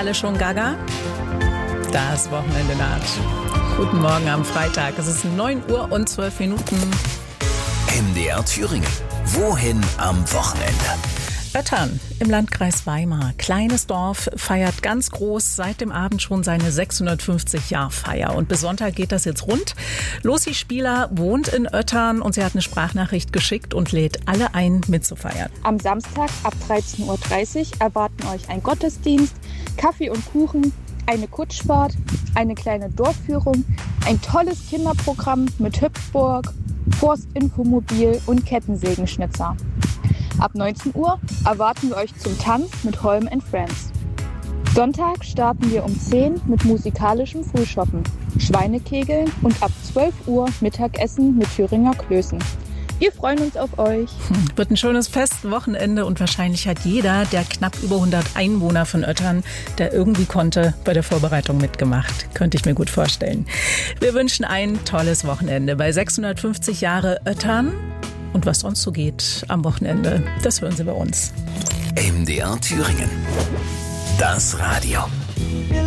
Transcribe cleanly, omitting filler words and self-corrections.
alle schon gaga? Das Wochenende naht. Guten Morgen am Freitag. Es ist 9:12 Uhr. MDR Thüringen. Wohin am Wochenende? Oettern im Landkreis Weimar. Kleines Dorf, feiert ganz groß seit dem Abend schon seine 650-Jahr-Feier. Und bis Sonntag geht das jetzt rund. Lucy Spieler wohnt in Oettern und sie hat eine Sprachnachricht geschickt und lädt alle ein, mitzufeiern. Am Samstag ab 13:30 Uhr erwarten euch ein Gottesdienst, Kaffee und Kuchen, eine Kutschfahrt, eine kleine Dorfführung, ein tolles Kinderprogramm mit Hüpfburg, Forstinfomobil und Kettensägenschnitzer. Ab 19 Uhr erwarten wir euch zum Tanz mit Holm & Friends. Sonntag starten wir um 10 mit musikalischem Frühschoppen, Schweinekegeln und ab 12 Uhr Mittagessen mit Thüringer Klößen. Wir freuen uns auf euch. Wird ein schönes Festwochenende und wahrscheinlich hat jeder der knapp über 100 Einwohner von Oettern, der irgendwie konnte, bei der Vorbereitung mitgemacht. Könnte ich mir gut vorstellen. Wir wünschen ein tolles Wochenende bei 650 Jahre Oettern. Und was sonst so geht am Wochenende, das hören Sie bei uns. MDR Thüringen. Das Radio.